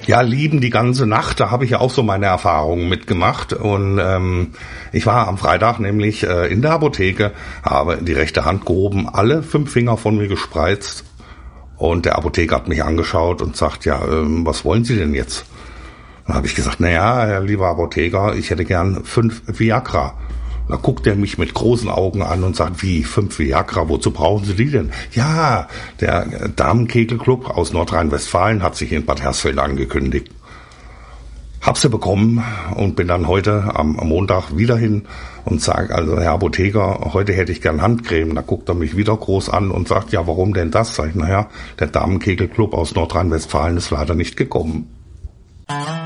Ja, lieben die ganze Nacht, da habe ich ja auch so meine Erfahrungen mitgemacht. Und ich war am Freitag nämlich in der Apotheke, habe die rechte Hand gehoben, alle 5 Finger von mir gespreizt. Und der Apotheker hat mich angeschaut und sagt, ja, was wollen Sie denn jetzt? Dann habe ich gesagt, naja, Herr lieber Apotheker, ich hätte gern 5 Viagra. Da guckt er mich mit großen Augen an und sagt, wie, 5 Viagra, wozu brauchen Sie die denn? Ja, der Damenkegelclub aus Nordrhein-Westfalen hat sich in Bad Hersfeld angekündigt. Hab sie bekommen und bin dann heute am Montag wieder hin und sage, also Herr Apotheker, heute hätte ich gern Handcreme. Da guckt er mich wieder groß an und sagt, ja, warum denn das? Sag ich, naja, der Damenkegelclub aus Nordrhein-Westfalen ist leider nicht gekommen.